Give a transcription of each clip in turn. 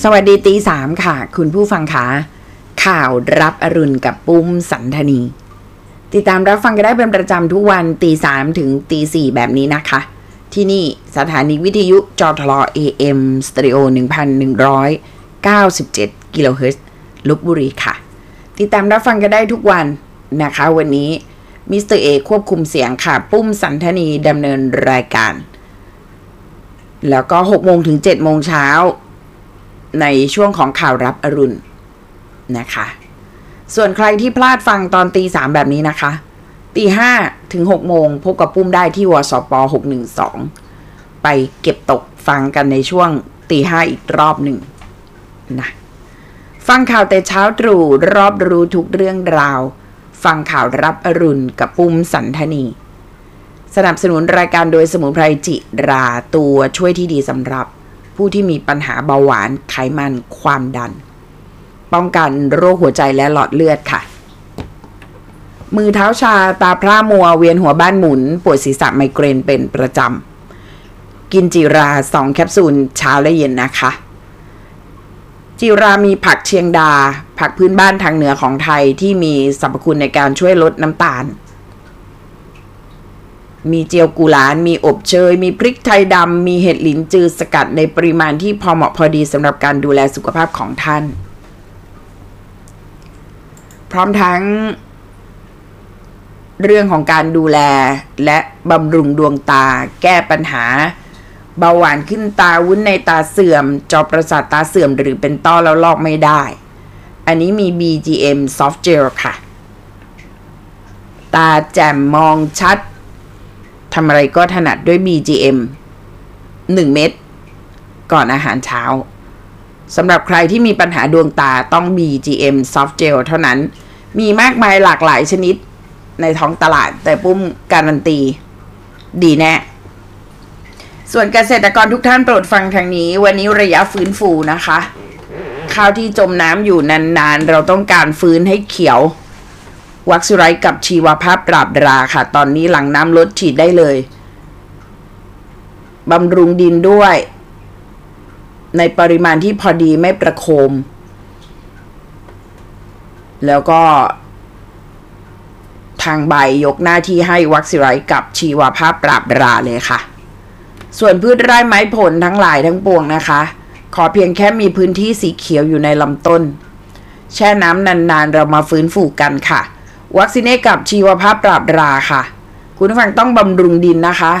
สวัสดีตีสามค่ะคุณผู้ฟังคะข่าวรับอรุณกับปุ้มสันธนีติดตามรับฟังกันได้เป็นประจำทุกวันตีสามถึงตีสี่แบบนี้นะคะที่นี่สถานีวิทยุจทล AM สเตอริโอ 1,197 กิโลเฮิรตซ์ลพบุรีค่ะติดตามรับฟังกันได้ทุกวันนะคะวันนี้มิสเตอร์เอควบคุมเสียงค่ะปุ้มสันธนีดำเนินรายการแล้วก็6 โมงถึง 7 โมงเช้าในช่วงของข่าวรับอรุณนะคะส่วนใครที่พลาดฟังตอนตีสามแบบนี้นะคะตีห้าถึง6 โมงพบกับปุ้มได้ที่วสป612ไปเก็บตกฟังกันในช่วงตีห้าอีกรอบหนึ่งนะฟังข่าวแต่เช้าตรู่รอบรู้ทุกเรื่องราวฟังข่าวรับอรุณกับปุ้มสันธนีสนับสนุนรายการโดยสมุนไพรจิราตัวช่วยที่ดีสำหรับผู้ที่มีปัญหาเบาหวานไขมันความดันป้องกันโรคหัวใจและหลอดเลือดค่ะมือเท้าชาตาพร่ามัวเวียนหัวบ้านหมุนปวดศีรษะไมเกรนเป็นประจำกินจิรา2 แคปซูลเช้าและเย็นนะคะจิรามีผักเชียงดาผักพื้นบ้านทางเหนือของไทยที่มีสรรพคุณในการช่วยลดน้ำตาลมีเจียวกุหลาบมีอบเชยมีพริกไทยดำมีเห็ดหลินจือสกัดในปริมาณที่พอเหมาะพอดีสำหรับการดูแลสุขภาพของท่านพร้อมทั้งเรื่องของการดูแลและบำรุงดวงตาแก้ปัญหาเบาหวานขึ้นตาวุ้นในตาเสื่อมจอประสาทตาเสื่อมหรือเป็นต้อแล้วลอกไม่ได้อันนี้มี BGM Soft Gel ค่ะตาแจ่มมองชัดทำอะไรก็ถนัดด้วย BGM 1 เม็ดก่อนอาหารเช้าสำหรับใครที่มีปัญหาดวงตาต้อง BGM Soft Gel เท่านั้นมีมากมายหลากหลายชนิดในท้องตลาดแต่ปุ้มการันตีดีแน่ส่วนเกษตรกรทุกท่านโปรดฟังทางนี้วันนี้ระยะฟื้นฟูนะคะข้าวที่จมน้ำอยู่นานๆเราต้องการฟื้นให้เขียววัคซิไรกับชีวภาพปราบราค่ะตอนนี้หลังน้ำลดฉีดได้เลยบำรุงดินด้วยในปริมาณที่พอดีไม่ประโคมแล้วก็ทางใบยกหน้าที่ให้วัคซิไรกับชีวภาพปราบราเลยค่ะส่วนพืชไร่ไม้ผลทั้งหลายทั้งปวงนะคะขอเพียงแค่มีพื้นที่สีเขียวอยู่ในลำต้นแช่น้ำนานๆเรามาฟื้นฟูกันค่ะวัคซีเนกับชีวภาพปราบราค่ะคุณผู้ฟังต้องบำรุงดินนะคะ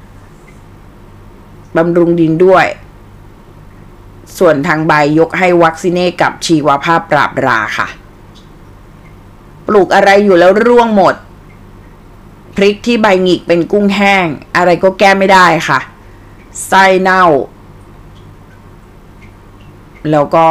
บำรุงดินด้วยส่วนทางใบยกให้วัคซีเนกับชีวภาพปราบราค่ะปลูกอะไรอยู่แล้วร่วงหมดพริกที่ใบหงิกเป็นกุ้งแห้งอะไรก็แก้ไม่ได้ค่ะไส้เน่าแล้วก็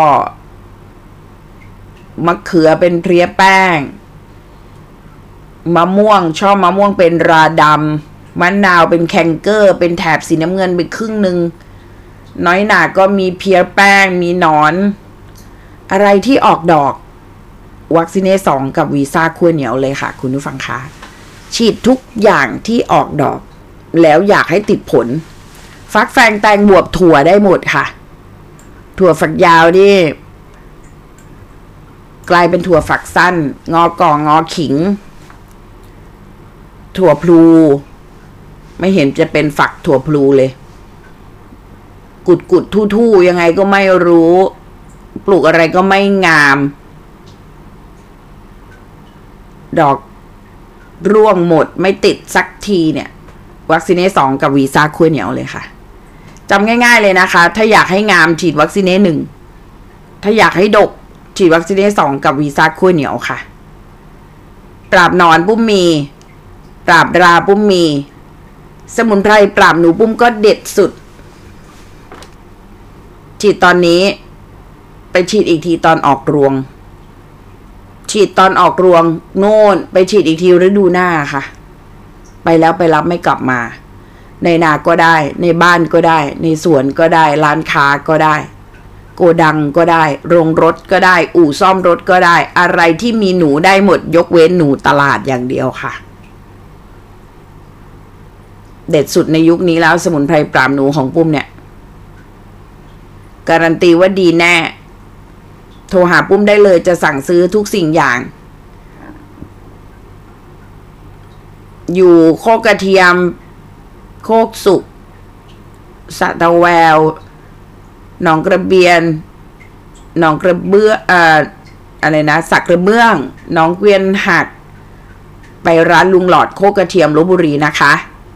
มะเขือเป็นเพลี้ยแป้งมะม่วงชอบมะม่วงเป็นราดำมะนาวเป็นแคนเกอร์เป็นแถบสีน้ำเงินไปครึ่งหนึ่งน้อยหนาก็มีเพียแป้งมีหนอนอะไรที่ออกดอกวัคซีเน2กับวีซ่าขั้วเหนียวเลยค่ะคุณผู้ฟังคะฉีดทุกอย่างที่ออกดอกแล้วอยากให้ติดผลฟักแฟงแตงบวบถั่วได้หมดค่ะถั่วฝักยาวนี่กลายเป็นถั่วฝักสั้นงอกองงอขิงถั่วพลูไม่เห็นจะเป็นฝักถั่วพลูเลยกุดทู่ๆยังไงก็ไม่รู้ปลูกอะไรก็ไม่งามดอกร่วงหมดไม่ติดสักทีเนี่ยวัคซีเน2กับวีซ่าขั้วเหนียวเลยค่ะจำง่ายๆเลยนะคะถ้าอยากให้งามฉีดวัคซีเน1ถ้าอยากให้ดกฉีดวัคซีเน2กับวีซ่าขั้วเหนียวค่ะปราบหนอนปุ้มมีปราบราปุ้มมีสมุนไพรปราบหนูปุ้มก็เด็ดสุดฉีดตอนนี้ไปฉีดอีกทีตอนออกรวงฉีดตอนออกรวงโน่นไปฉีดอีกทีฤดูหน้าค่ะไปแล้วไปรับไม่กลับมาในนาก็ได้ในบ้านก็ได้ในสวนก็ได้ร้านค้าก็ได้โกดังก็ได้โรงรถก็ได้อู่ซ่อมรถก็ได้อะไรที่มีหนูได้หมดยกเว้นหนูตลาดอย่างเดียวค่ะเด็ดสุดในยุคนี้แล้วสมุนไพรปราบหนูของปุ้มเนี่ยการันตีว่าดีแน่โทรหาปุ้มได้เลยจะสั่งซื้อทุกสิ่งอย่างอยู่โคกกระเทียมโคกสุกสะตะแววหนองกระเบียนหนองกระเบื้ออะไรนะสักกระเบื้องหนองเกวียนหักไปร้านลุงหลอดโคกกระเทียมลพบุรีนะคะ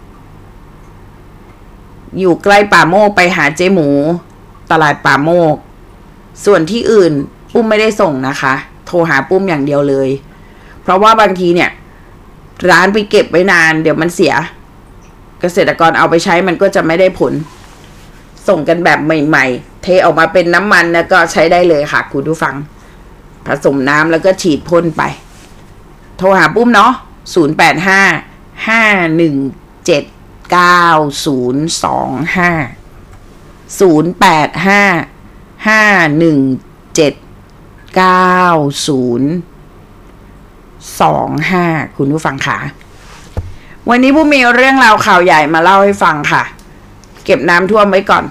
อยู่ใกล้ป่าโมกไปหาเจ๊หมูตลาดป่าโมกส่วนที่อื่นปุ้มไม่ได้ส่งนะคะโทรหาปุ้มอย่างเดียวเลยเพราะว่าบางทีเนี่ยร้านไปเก็บไว้นานเดี๋ยวมันเสียเกษตรกรเอาไปใช้มันก็จะไม่ได้ผลส่งกันแบบใหม่ๆเทออกมาเป็นน้ำมันแล้วก็ใช้ได้เลยค่ะคุณผู้ฟังผสมน้ำแล้วก็ฉีดพ่นไปโทรหาปุ้มเนาะ0851579025คุณผู้ฟังค่ะวันนี้ปุ้มมีเรื่องราวข่าวใหญ่มาเล่าให้ฟังค่ะเก็บน้ำท่วมไว้ก่อน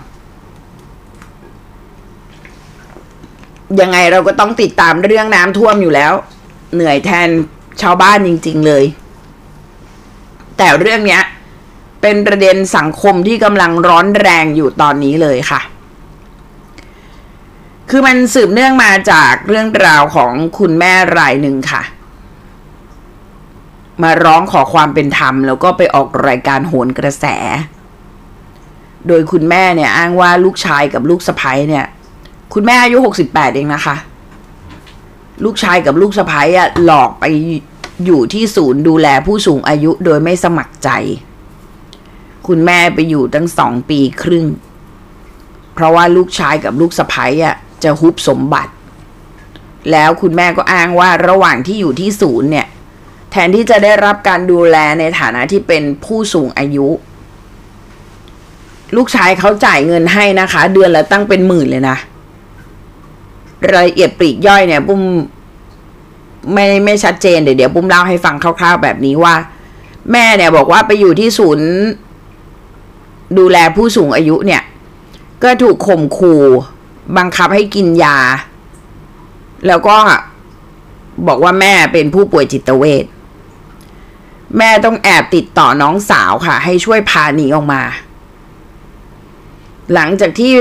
ยังไงเราก็ต้องติดตามเรื่องน้ำท่วมอยู่แล้วเหนื่อยแทนชาวบ้านจริงๆเลยแต่เรื่องนี้เป็นประเด็นสังคมที่กำลังร้อนแรงอยู่ตอนนี้เลยค่ะคือมันสืบเนื่องมาจากเรื่องราวของคุณแม่รายหนึ่งค่ะมาร้องขอความเป็นธรรมแล้วก็ไปออกรายการโหนกระแสโดยคุณแม่เนี่ยอ้างว่าลูกชายกับลูกสะใภ้เนี่ยคุณแม่อายุ68เองนะคะลูกชายกับลูกสะใภ้หลอกไปอยู่ที่ศูนย์ดูแลผู้สูงอายุโดยไม่สมัครใจคุณแม่ไปอยู่ตั้ง2 ปีครึ่งเพราะว่าลูกชายกับลูกสะใภ้จะฮุบสมบัติแล้วคุณแม่ก็อ้างว่าระหว่างที่อยู่ที่ศูนย์เนี่ยแทนที่จะได้รับการดูแลในฐานะที่เป็นผู้สูงอายุลูกชายเขาจ่ายเงินให้นะคะเดือนละตั้งเป็นหมื่นเลยนะรายละเอียดปลีกย่อยเนี่ยปุ้มไม่ชัดเจนเดี๋ยวปุ้มเล่าให้ฟังคร่าวๆแบบนี้ว่าแม่เนี่ยบอกว่าไปอยู่ที่ศูนย์ดูแลผู้สูงอายุเนี่ยก็ถูกข่มขู่บังคับให้กินยาแล้วก็บอกว่าแม่เป็นผู้ป่วยจิตเวชแม่ต้องแอบติดต่อน้องสาวค่ะให้ช่วยพาหนีออกมาหลังจากที่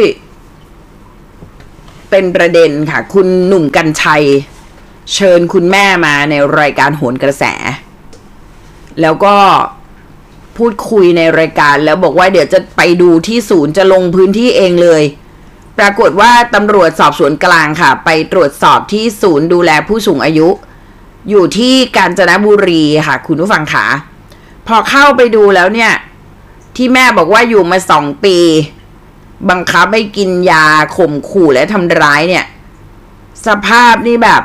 เป็นประเด็นค่ะคุณหนุ่มกรรชัยเชิญคุณแม่มาในรายการโหนกระแสแล้วก็พูดคุยในรายการแล้วบอกว่าเดี๋ยวจะไปดูที่ศูนย์จะลงพื้นที่เองเลยปรากฏว่าตำรวจสอบสวนกลางค่ะไปตรวจสอบที่ศูนย์ดูแลผู้สูงอายุอยู่ที่กาญจนบุรีค่ะคุณผู้ฟังค่ะพอเข้าไปดูแล้วเนี่ยที่แม่บอกว่าอยู่มา2 ปีบังคับให้กินยาข่มขู่และทำร้ายเนี่ยสภาพนี่แบบ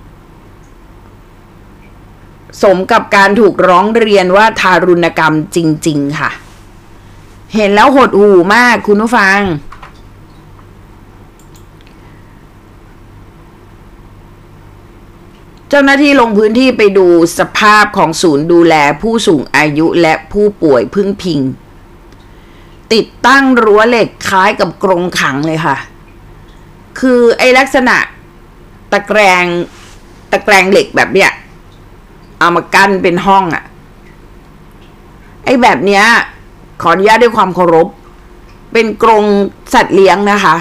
สมกับการถูกร้องเรียนว่าทารุณกรรมจริงๆค่ะเห็นแล้วหดหู่มากคุณผู้ฟังเจ้าหน้าที่ลงพื้นที่ไปดูสภาพของศูนย์ดูแลผู้สูงอายุและผู้ป่วยพึ่งพิงติดตั้งรั้วเหล็กคล้ายกับกรงขังเลยค่ะคือไอ้ลักษณะตะแกรงเหล็กแบบเนี้ยเอามากั้นเป็นห้องไอ้แบบเนี้ยขออนุญาตด้วยความเคารพเป็นกรงสัตว์เลี้ยงนะคะ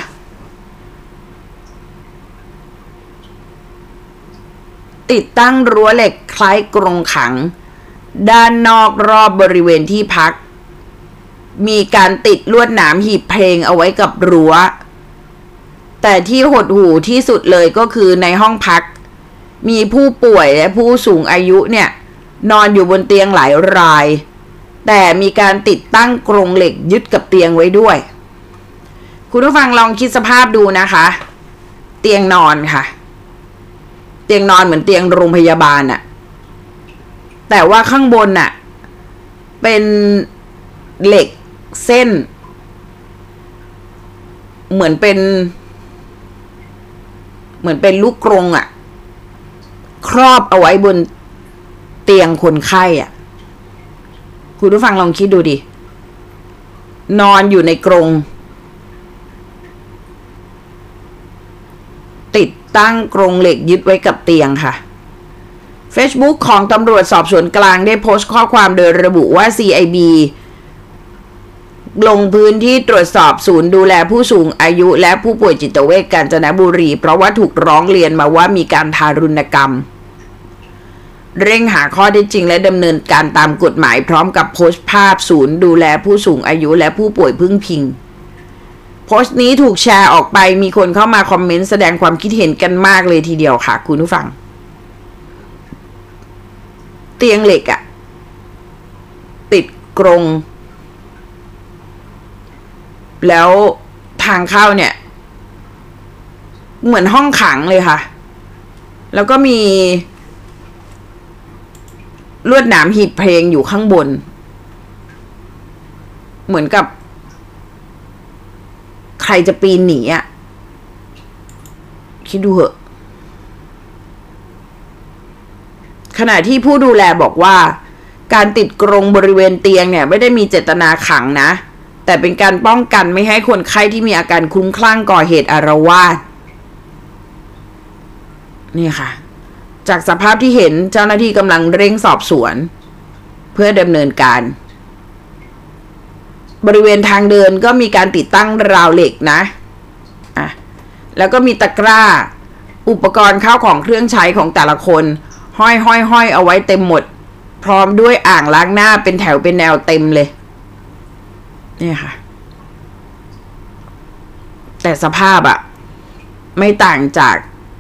ติดตั้งรั้วเหล็กคล้ายกรงขังด้านนอกรอบบริเวณที่พักมีการติดลวดหนามหีบเพลงเอาไว้กับรั้วแต่ที่หดหู่ที่สุดเลยก็คือในห้องพักมีผู้ป่วยและผู้สูงอายุเนี่ยนอนอยู่บนเตียงหลายรายแต่มีการติดตั้งกรงเหล็กยึดกับเตียงไว้ด้วยคุณผู้ฟังลองคิดสภาพดูนะคะเตียงนอนค่ะเตียงนอนเหมือนเตียงโรงพยาบาลแต่ว่าข้างบนเป็นเหล็กเส้นเหมือนเป็นลูกกรงครอบเอาไว้บนเตียงคนไข้คุณผู้ฟังลองคิดดูดินอนอยู่ในกรงตั้งกรงเหล็กยึดไว้กับเตียงค่ะ Facebook ของตำรวจสอบสวนกลางได้โพสต์ข้อความโดยระบุว่า CIB ลงพื้นที่ตรวจสอบศูนย์ดูแลผู้สูงอายุและผู้ป่วยจิตเวชกาญจนบุรีเพราะว่าถูกร้องเรียนมาว่ามีการทารุณกรรมเร่งหาข้อเท็จจริงและดำเนินการตามกฎหมายพร้อมกับโพสต์ภาพศูนย์ดูแลผู้สูงอายุและผู้ป่วยพึ่งพิงโพสต์นี้ถูกแชร์ออกไปมีคนเข้ามาคอมเมนต์แสดงความคิดเห็นกันมากเลยทีเดียวค่ะคุณผู้ฟังเตียงเหล็กอะติดกรงแล้วทางเข้าเนี่ยเหมือนห้องขังเลยค่ะแล้วก็มีลวดหนามหีบเพลงอยู่ข้างบนเหมือนกับใครจะปีนหนีอ่ะคิดดูเหอะขณะที่ผู้ดูแลบอกว่าการติดกรงบริเวณเตียงเนี่ยไม่ได้มีเจตนาขังนะแต่เป็นการป้องกันไม่ให้คนไข้ที่มีอาการคลุ้มคลั่งก่อเหตุอาละวาดนี่ค่ะจากสภาพที่เห็นเจ้าหน้าที่กำลังเร่งสอบสวนเพื่อดำเนินการบริเวณทางเดินก็มีการติดตั้งราวเหล็กนะแล้วก็มีตะกร้าอุปกรณ์ข้าวของเครื่องใช้ของแต่ละคนห้อยเอาไว้เต็มหมดพร้อมด้วยอ่างล้างหน้าเป็นแถวเป็นแนวเต็มเลยนี่ค่ะแต่สภาพอะไม่ต่างจาก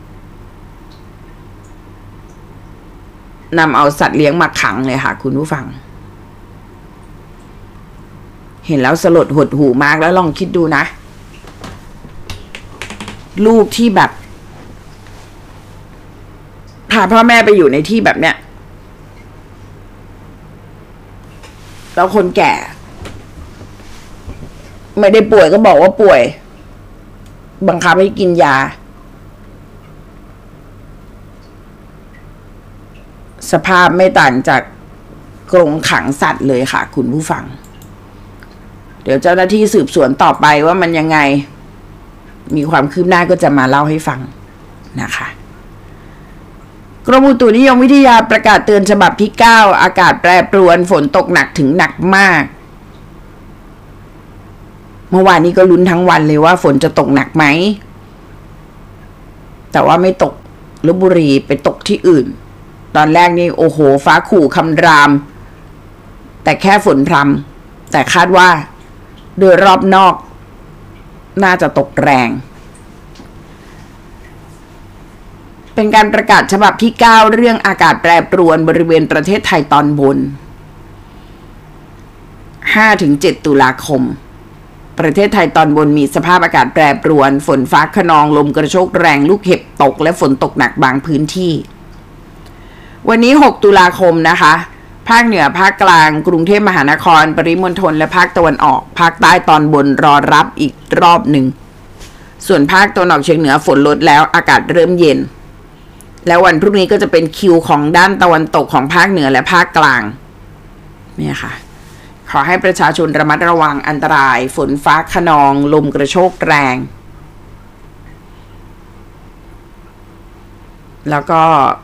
นำเอาสัตว์เลี้ยงมาขังเลยค่ะคุณผู้ฟังเห็นแล้วสลดหดหู่มากแล้วลองคิดดูนะลูกที่แบบพาพ่อแม่ไปอยู่ในที่แบบเนี้ยแล้วคนแก่ไม่ได้ป่วยก็บอกว่าป่วยบังคับให้กินยาสภาพไม่ต่างจากกรงขังสัตว์เลยค่ะคุณผู้ฟังเดี๋ยวเจ้าหน้าที่สืบสวนต่อไปว่ามันยังไงมีความคืบหน้าก็จะมาเล่าให้ฟังนะคะกรมอุตุนิยมวิทยาประกาศเตือนฉบับที่9อากาศแปรปรวนฝนตกหนักถึงหนักมากเมื่อวานนี้ก็ลุ้นทั้งวันเลยว่าฝนจะตกหนักไหมแต่ว่าไม่ตกลพบุรีไปตกที่อื่นตอนแรกนี่โอ้โหฟ้าขู่คำรามแต่แค่ฝนพรำแต่คาดว่าโดยรอบนอกน่าจะตกแรงเป็นการประกาศฉบับที่9เรื่องอากาศแปรปรวนบริเวณประเทศไทยตอนบน 5-7 ตุลาคมประเทศไทยตอนบนมีสภาพอากาศแปรปรวนฝนฟ้าคะนองลมกระโชกแรงลูกเห็บตกและฝนตกหนักบางพื้นที่วันนี้6ตุลาคมนะคะภาคเหนือภาคกลางกรุงเทพมหานครปริมณฑลและภาคตะวันออกภาคใต้ตอนบนรอรับอีกรอบหนึ่งส่วนภาคตะวันออกเฉียงเหนือฝนลดแล้วอากาศเริ่มเย็นแล้ววันพรุ่งนี้ก็จะเป็นคิวของด้านตะวันตกของภาคเหนือและภาคกลางเนี่ยค่ะขอให้ประชาชนระมัดระวังอันตรายฝนฟ้าคะนองลมกระโชกแรงแล้วก็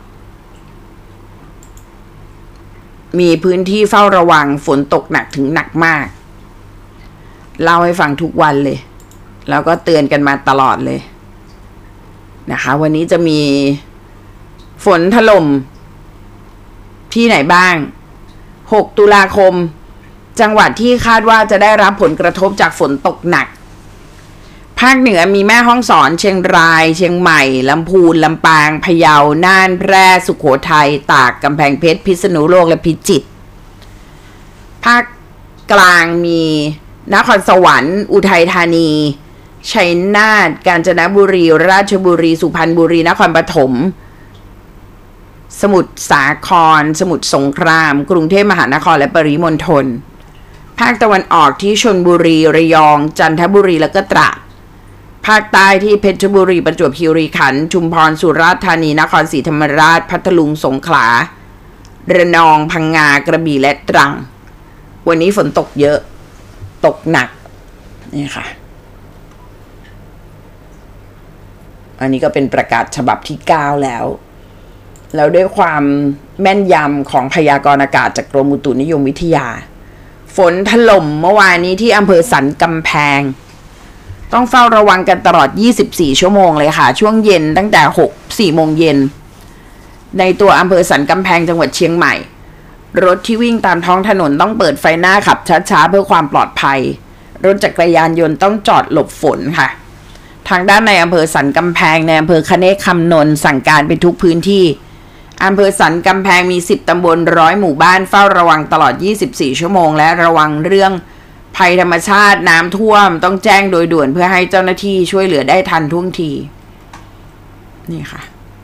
มีพื้นที่เฝ้าระวังฝนตกหนักถึงหนักมากเล่าให้ฟังทุกวันเลยแล้วก็เตือนกันมาตลอดเลยนะคะวันนี้จะมีฝนถล่มที่ไหนบ้าง6ตุลาคมจังหวัดที่คาดว่าจะได้รับผลกระทบจากฝนตกหนักภาคเหนือมีแม่ฮ่องสอนเชียงรายเชียงใหม่ลำพูนลำปางพะเยาน่านแพร่สุโขทัยตากกำแพงเพชรพิษณุโลกและพิจิตรภาคกลางมีนครสวรรค์อุทัยธานีชัยนาทกาญจนบุรีราชบุรีสุพรรณบุรีนครปฐมสมุทรสาครสมุทรสงครามกรุงเทพมหานครและปริมณฑลภาคตะวันออกที่ชลบุรีระยองจันทบุรีและก็ตราดภาคใต้ที่เพชรบุรีประจวบคีรีขันธ์ชุมพรสุราษฎร์ธานีนครศรีธรรมราชพัทลุงสงขลาระนองพังงากระบี่และตรังวันนี้ฝนตกเยอะตกหนักนี่ค่ะอันนี้ก็เป็นประกาศฉบับที่9แล้วด้วยความแม่นยำของพยากรณ์อากาศจากกรมอุตุนิยมวิทยาฝนถล่มเมื่อวานนี้ที่อำเภอสันกำแพงต้องเฝ้าระวังกันตลอด24ชั่วโมงเลยค่ะช่วงเย็นตั้งแต่4 โมงเย็นในตัวอำเภอสันกำแพงจังหวัดเชียงใหม่รถที่วิ่งตามท้องถนนต้องเปิดไฟหน้าขับช้าๆเพื่อความปลอดภัยรถจักรยานยนต์ต้องจอดหลบฝนค่ะทางด้านในอำเภอสันกำแพงในอำเภอคะเนศคำนนสั่งการไปทุกพื้นที่อำเภอสันกำแพงมี10 ตำบล100 หมู่บ้านเฝ้าระวังตลอด24ชั่วโมงและระวังเรื่องภัยธรรมชาติน้ำท่วมต้องแจ้งโดยด่วนเพื่อให้เจ้าหน้าที่ช่วยเหลือได้ทันท่วงทีนี่ค่ะ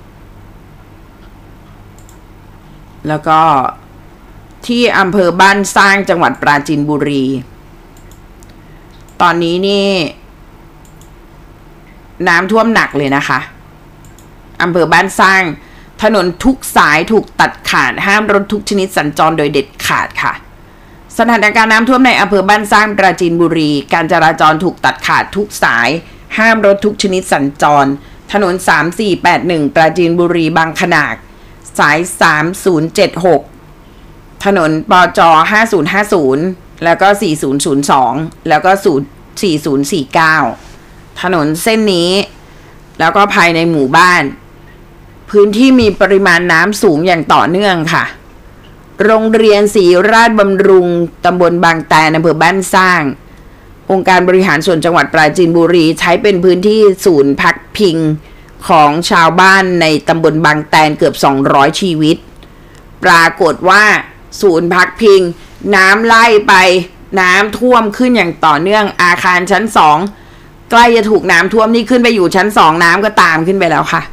แล้วก็ที่อำเภอบ้านสร้างจังหวัดปราจีนบุรีตอนนี้นี่น้ำท่วมหนักเลยนะคะอำเภอบ้านสร้างถนนทุกสายถูกตัดขาดห้ามรถทุกชนิดสัญจรโดยเด็ดขาดค่ะสถานการณ์น้ำท่วมในอำเภอบ้านสร้างปราจีนบุรีการจราจรถูกตัดขาดทุกสายห้ามรถทุกชนิดสัญจรถนน3481ปราจีนบุรีบางขนากสาย3076ถนนปจ5050แล้วก็4002แล้วก็4049ถนนเส้นนี้แล้วก็ภายในหมู่บ้านพื้นที่มีปริมาณน้ำสูงอย่างต่อเนื่องค่ะโรงเรียนศรีราชบำรุงตำบลบางแตนอำเภอบ้านสร้างองค์การบริหารส่วนจังหวัดปราจีนบุรีใช้เป็นพื้นที่ศูนย์พักพิงของชาวบ้านในตำบลบางแตนเกือบ200ชีวิตปรากฏว่าศูนย์พักพิงน้ำไล่ไปน้ำท่วมขึ้นอย่างต่อเนื่องอาคารชั้น2ใกล้จะถูกน้ำท่วมนี่ขึ้นไปอยู่ชั้น2น้ำก็ตามขึ้นไปแล้วค่ะ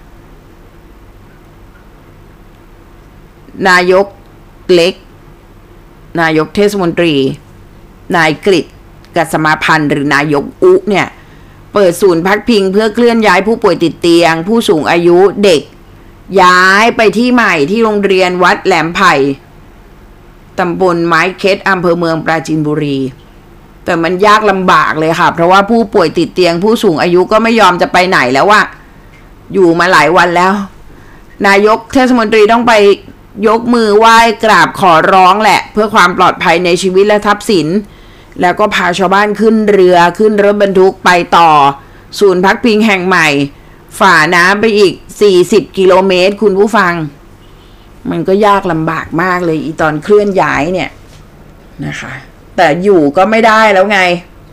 นายกเล็กนายกเทศมนตรีนายกฤษกัสมาพันธ์หรือนายกอุเนี่ยเปิดศูนย์พักพิงเพื่อเคลื่อนย้ายผู้ป่วยติดเตียงผู้สูงอายุเด็กย้ายไปที่ใหม่ที่โรงเรียนวัดแหลมไผ่ตำบลไม้เค็ดอำเภอเมืองปราจีนบุรีแต่มันยากลำบากเลยค่ะเพราะว่าผู้ป่วยติดเตียงผู้สูงอายุก็ไม่ยอมจะไปไหนแล้วว่าอยู่มาหลายวันแล้วนายกเทศมนตรีต้องไปยกมือไหว้กราบขอร้องแหละเพื่อความปลอดภัยในชีวิตและทรัพย์สินแล้วก็พาชาวบ้านขึ้นเรือขึ้นรถบรรทุกไปต่อศูนย์พักพิงแห่งใหม่ฝ่าน้ำไปอีก40 กิโลเมตรคุณผู้ฟังมันก็ยากลำบากมากเลยอีตอนเคลื่อนย้ายเนี่ยนะคะแต่อยู่ก็ไม่ได้แล้วไง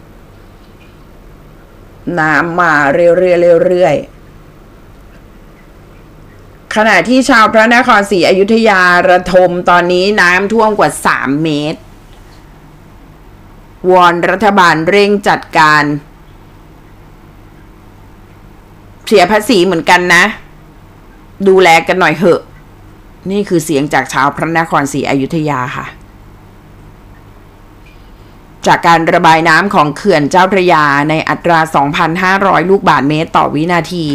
น้ำมาเรื่อยขณะที่ชาวพระนครศรีอยุธยาระทมตอนนี้น้ำท่วมกว่า3 เมตรวอนรัฐบาลเร่งจัดการเสียภาษีเหมือนกันนะดูแลกันหน่อยเหอะนี่คือเสียงจากชาวพระนครศรีอยุธยาค่ะจากการระบายน้ำของเขื่อนเจ้าพระยาในอัตรา 2,500 ลูกบาศก์เมตรต่อวินาที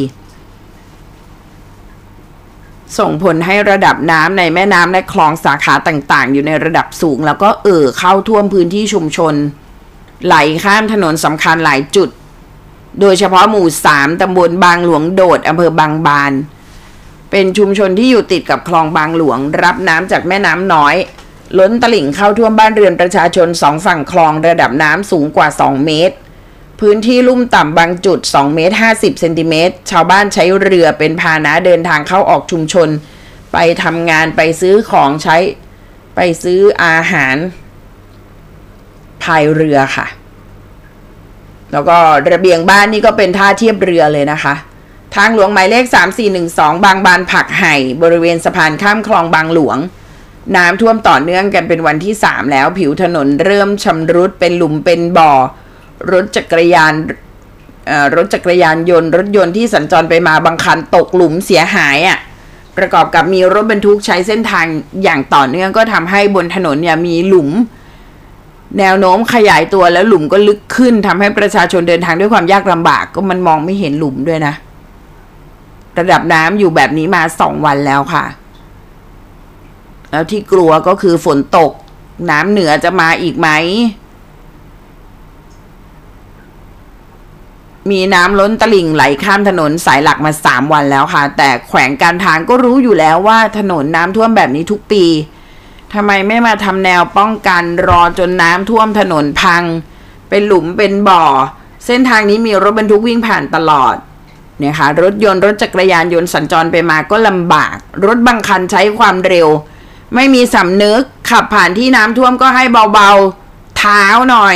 ส่งผลให้ระดับน้ำในแม่น้ำและคลองสาขาต่างๆอยู่ในระดับสูงแล้วก็เข้าท่วมพื้นที่ชุมชนไหลข้ามถนนสำคัญหลายจุดโดยเฉพาะหมู่3ตำบลบางหลวงโดดอำเภอบางบานเป็นชุมชนที่อยู่ติดกับคลองบางหลวงรับน้ำจากแม่น้ำน้อยล้นตลิ่งเข้าท่วมบ้านเรือนประชาชน2ฝั่งคลองระดับน้ำสูงกว่า2 เมตรพื้นที่ลุ่มต่ำบางจุด2 เมตร 50 เซนติเมตรชาวบ้านใช้เรือเป็นพาหนะเดินทางเข้าออกชุมชนไปทำงานไปซื้อของใช้ไปซื้ออาหารพายเรือค่ะแล้วก็ระเบียงบ้านนี่ก็เป็นท่าเทียบเรือเลยนะคะทางหลวงหมายเลข3412บางบานผักไห่บริเวณสะพานข้ามคลองบางหลวงน้ำท่วมต่อเนื่องกันเป็นวันที่3แล้วผิวถนนเริ่มชำรุดเป็นหลุมเป็นบ่อรถจักรยานยนต์รถยนต์ที่สัญจรไปมาบางคันตกหลุมเสียหายประกอบกับมีรถบรรทุกใช้เส้นทางอย่างต่อเนื่องก็ทำให้บนถนนเนี่ยมีหลุมแนวโน้มขยายตัวแล้วหลุมก็ลึกขึ้นทำให้ประชาชนเดินทางด้วยความยากลำบากก็มันมองไม่เห็นหลุมด้วยนะระดับน้ำอยู่แบบนี้มา2 วันแล้วค่ะแล้วที่กลัวก็คือฝนตกน้ำเหนือจะมาอีกไหมมีน้ำล้นตลิ่งไหลข้ามถนนสายหลักมา3 วันแล้วค่ะแต่แขวงการทางก็รู้อยู่แล้วว่าถนนน้ำท่วมแบบนี้ทุกปีทำไมไม่มาทำแนวป้องกันรอจนน้ำท่วมถนนพังเป็นหลุมเป็นบ่อเส้นทางนี้มีรถบรรทุกวิ่งผ่านตลอดเนี่ยค่ะรถยนต์รถจักรยานยนต์สัญจรไปมาก็ลำบากรถบางคันใช้ความเร็วไม่มีสำนึกขับผ่านที่น้ำท่วมก็ให้เบาๆเท้าหน่อย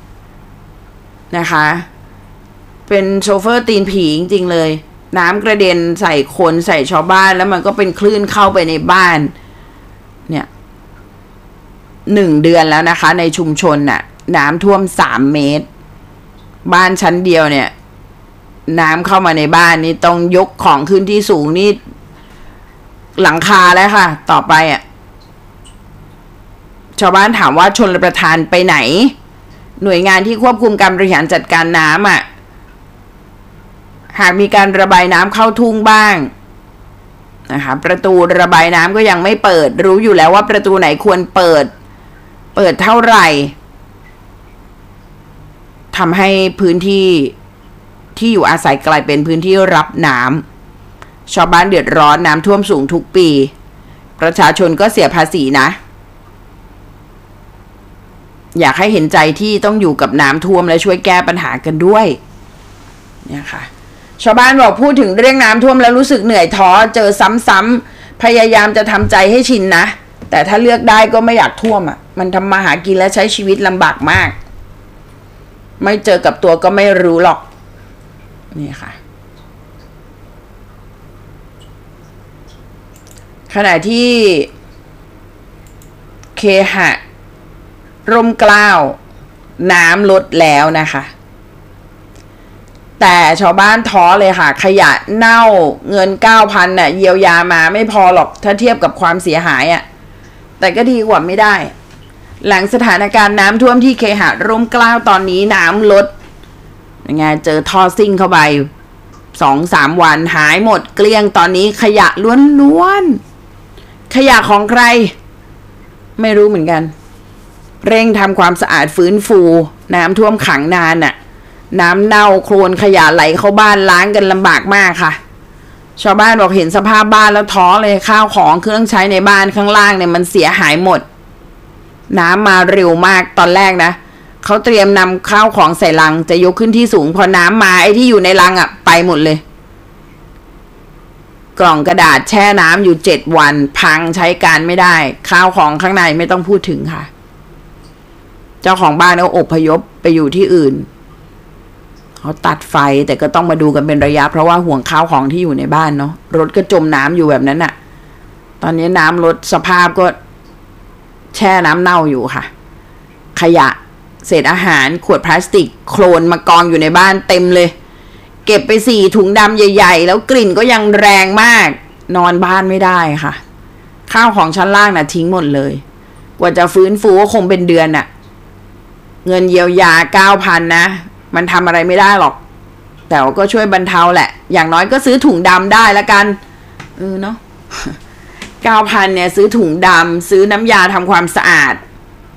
นะคะเป็นโชเฟอร์ตีนผีจริงๆเลยน้ำกระเด็นใส่คนใส่ชาวบ้านแล้วมันก็เป็นคลื่นเข้าไปในบ้านเนี่ย1 เดือนแล้วนะคะในชุมชนน่ะน้ำท่วม3 เมตรบ้านชั้นเดียวเนี่ยน้ำเข้ามาในบ้านนี่ต้องยกของขึ้นที่สูงนี่หลังคาแล้วค่ะต่อไปอ่ะชาวบ้านถามว่าชลประทานไปไหนหน่วยงานที่ควบคุมการบริหารจัดการน้ำอ่ะหากมีการระบายน้ำเข้าทุ่งบ้างนะคะประตูระบายน้ำก็ยังไม่เปิดรู้อยู่แล้วว่าประตูไหนควรเปิดเท่าไหร่ทำให้พื้นที่ที่อยู่อาศัยกลายเป็นพื้นที่รับน้ำชาวบ้านเดือดร้อนน้ำท่วมสูงทุกปีประชาชนก็เสียภาษีนะอยากให้เห็นใจที่ต้องอยู่กับน้ำท่วมและช่วยแก้ปัญหากันด้วยเนี่ยค่ะชาวบ้านบอกพูดถึงเรื่องน้ำท่วมแล้วรู้สึกเหนื่อยท้อเจอซ้ำๆพยายามจะทำใจให้ชินนะแต่ถ้าเลือกได้ก็ไม่อยากท่วมอ่ะมันทำมาหากินและใช้ชีวิตลำบากมากไม่เจอกับตัวก็ไม่รู้หรอกนี่ค่ะขณะที่เคหะร่มเกล้าน้ำลดแล้วนะคะแต่ชาวบ้านท้อเลยค่ะขยะเน่าเงิน 9,000 น่ะเยียวยามาไม่พอหรอกถ้าเทียบกับความเสียหายอ่ะแต่ก็ดีกว่าไม่ได้หลังสถานการณ์น้ำท่วมที่เคหะร่มเกล้าตอนนี้น้ำลดยังไงเจอท่อซิ่งเข้าไป 2-3 วันหายหมดเกลี้ยงตอนนี้ขยะล้วนๆขยะของใครไม่รู้เหมือนกันเร่งทำความสะอาดฟื้นฟูน้ำท่วมขังนานน่ะน้ำเน่าโคลนขยะไหลเข้าบ้านล้างกันลำบากมากค่ะชาวบ้านบอกเห็นสภาพบ้านแล้วท้อเลยข้าวของเครื่องใช้ในบ้านข้างล่างเนี่ยมันเสียหายหมดน้ำมาเร็วมากตอนแรกนะเขาเตรียมนำข้าวของใส่ลังจะยกขึ้นที่สูงพอน้ำมาไอ้ที่อยู่ในลังอ่ะไปหมดเลยกล่องกระดาษแช่น้ำอยู่7 วันพังใช้การไม่ได้ข้าวของข้างในไม่ต้องพูดถึงค่ะเจ้าของบ้านเขาอพยพไปอยู่ที่อื่นเขาตัดไฟแต่ก็ต้องมาดูกันเป็นระยะเพราะว่าห่วงข้าวของที่อยู่ในบ้านเนาะรถก็จมน้ำอยู่แบบนั้นน่ะตอนนี้น้ำลดสภาพก็แช่น้ำเน่าอยู่ค่ะขยะเศษอาหารขวดพลาสติกโคลนมากองอยู่ในบ้านเต็มเลยเก็บไป4 ถุงดำใหญ่ๆแล้วกลิ่นก็ยังแรงมากนอนบ้านไม่ได้ค่ะข้าวของชั้นล่างน่ะทิ้งหมดเลยกว่าจะฟื้นฟูก็คงเป็นเดือนน่ะเงินเยียวยา 9,000 นะมันทำอะไรไม่ได้หรอกแต่ก็ช่วยบรรเทาแหละอย่างน้อยก็ซื้อถุงดำได้ละกันเนาะ 9,000 เนี่ยซื้อถุงดำซื้อน้ำยาทำความสะอาด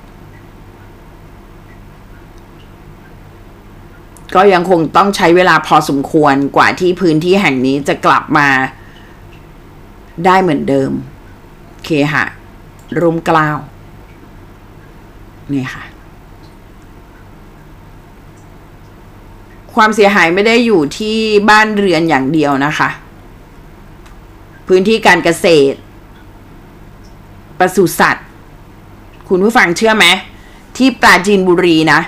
ก็ยังคงต้องใช้เวลาพอสมควรกว่าที่พื้นที่แห่งนี้จะกลับมาได้เหมือนเดิมเคหะร่มเกล้านี่ค่ะความเสียหายไม่ได้อยู่ที่บ้านเรือนอย่างเดียวนะคะพื้นที่การเกษตรปศุสัตว์คุณผู้ฟังเชื่อไหมที่ปราจีนบุรีนะ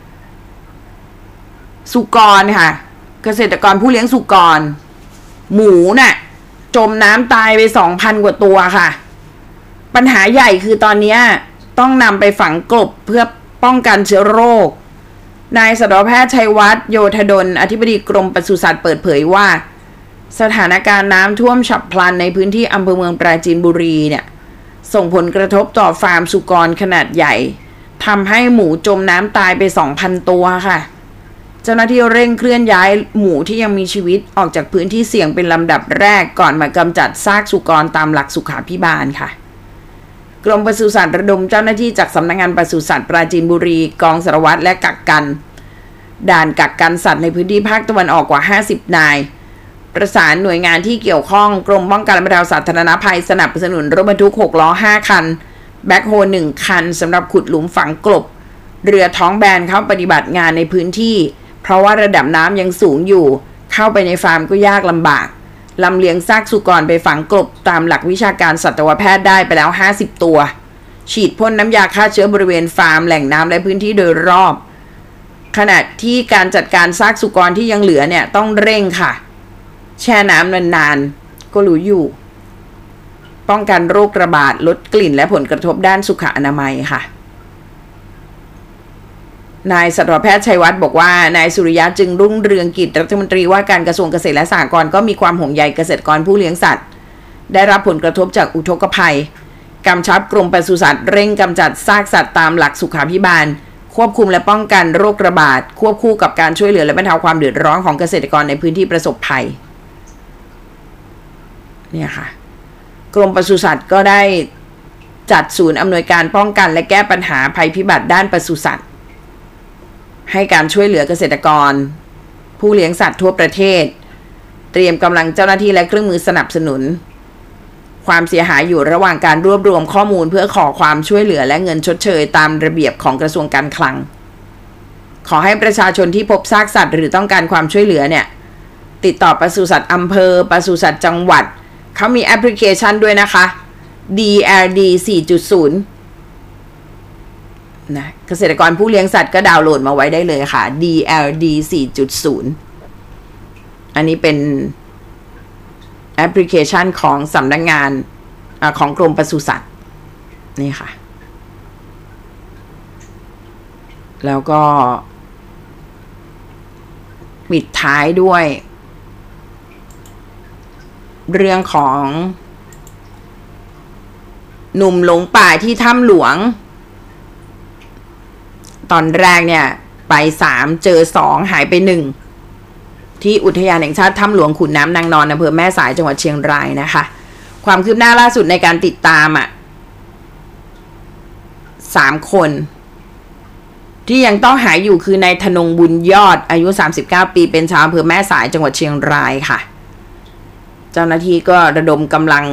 สุกรค่ะเกษตรกรผู้เลี้ยงสุกรหมูน่ะจมน้ำตายไป 2,000 กว่าตัวค่ะปัญหาใหญ่คือตอนนี้ต้องนำไปฝังกลบเพื่อป้องกันเชื้อโรคนายสัตวแพทย์ชัยวัฒน์โยธดลอธิบดีกรมปศุสัตว์เปิดเผยว่าสถานการณ์น้ำท่วมฉับพลันในพื้นที่อำเภอเมืองปราจีนบุรีเนี่ยส่งผลกระทบต่อฟาร์มสุกรขนาดใหญ่ทำให้หมูจมน้ำตายไป 2,000 ตัวค่ะเจ้าหน้าที่เร่งเคลื่อนย้ายหมูที่ยังมีชีวิตออกจากพื้นที่เสี่ยงเป็นลำดับแรกก่อนมากำจัดซากสุกรตามหลักสุขาภิบาลค่ะกรมปศุสัตว์ระดมเจ้าหน้าที่จากสำนักงานปศุสัตว์ปราจีนบุรีกองสารวัตรและกักกันด่านกักกันสัตว์ในพื้นที่ภาคตะวันออกกว่า50 นายประสานหน่วยงานที่เกี่ยวข้องกรมป้องกันและบรรเทาสาธารณภัยสนับสนุนรถบรรทุก6 ล้อ 5 คันแบ็คโฮ1 คันสำหรับขุดหลุมฝังกลบเรือท้องแบนเข้าปฏิบัติงานในพื้นที่เพราะว่าระดับน้ำยังสูงอยู่เข้าไปในฟาร์มก็ยากลำบากลำเลียงซากสุกรไปฝังกลบตามหลักวิชาการสัตวแพทย์ได้ไปแล้ว50 ตัวฉีดพ่นน้ำยาฆ่าเชื้อบริเวณฟาร์มแหล่งน้ำและพื้นที่โดยรอบขณะที่การจัดการซากสุกรที่ยังเหลือเนี่ยต้องเร่งค่ะแช่น้ำนานๆก็รู้อยู่ป้องกันโรคระบาดลดกลิ่นและผลกระทบด้านสุขอนามัยค่ะนายสัตวแพทย์ชัยวัฒน์บอกว่านายสุริยะจึงรุ่งเรืองกิจรัฐมนตรีว่าการกระทรวงเกษตรและสหกรณ์ก็มีความห่วงใยเกษตรกรผู้เลี้ยงสัตว์ได้รับผลกระทบจากอุทกภัยกำชับกรมปศุสัตว์เร่งกำจัดซากสัตว์ตามหลักสุขาภิบาลควบคุมและป้องกันโรคระบาดควบคู่กับการช่วยเหลือและบรรเทาความเดือดร้อนของเกษตรกรในพื้นที่ประสบภัยเนี่ยค่ะกรมปศุสัตว์ก็ได้จัดศูนย์อำนวยการป้องกันและแก้ปัญหาภัยพิบัติด้านปศุสัตว์ให้การช่วยเหลือเกษตรกรผู้เลี้ยงสัตว์ทั่วประเทศเตรียมกำลังเจ้าหน้าที่และเครื่องมือสนับสนุนความเสียหายอยู่ระหว่างการรวบรวมข้อมูลเพื่อขอความช่วยเหลือและเงินชดเชยตามระเบียบของกระทรวงการคลังขอให้ประชาชนที่พบซากสัตว์หรือต้องการความช่วยเหลือเนี่ยติดต่อปศุสัตว์อำเภอปศุสัตว์จังหวัดเขามีแอปพลิเคชันด้วยนะคะ DRD 4.0 นะเกษตรกรผู้เลี้ยงสัตว์ก็ดาวน์โหลดมาไว้ได้เลยค่ะ DRD 4.0 อันนี้เป็นแอปพลิเคชันของสำนักงานของกรมปศุสัตว์นี่ค่ะแล้วก็ปิดท้ายด้วยเรื่องของหนุ่มหลงป่าที่ถ้ำหลวงตอนแรกเนี่ยไป3เจอ2หายไป1ที่อุทยานแห่งชาติถ้ำหลวงขุนน้ำนางนอนอำเภอแม่สายจังหวัดเชียงรายนะคะความคืบหน้าล่าสุดในการติดตาม3 คนที่ยังต้องหายอยู่คือนายธนงบุญยอดอายุ39 ปีเป็นชาวอำเภอแม่สายจังหวัดเชียงรายค่ะเจ้าหน้าที่ก็ระดมกำลัง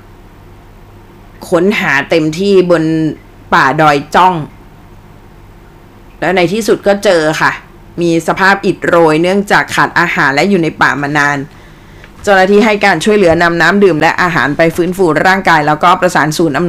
ค้นหาเต็มที่บนป่าดอยจ้องแล้วในที่สุดก็เจอค่ะมีสภาพอิดโรยเนื่องจากขาดอาหารและอยู่ในป่ามานานเจ้าหน้าที่ให้การช่วยเหลือนำน้ำดื่มและอาหารไปฟื้นฟูร่างกายแล้วก็ประสานศูนย์